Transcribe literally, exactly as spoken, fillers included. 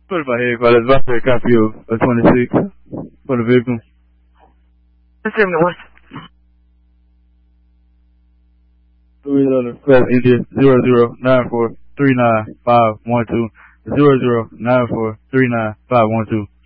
Put in my head, but it's about to copy of a twenty-six for the victim. What? Louisiana, Fast India, zero zero nine four three nine five one two, zero zero nine four three nine five one two.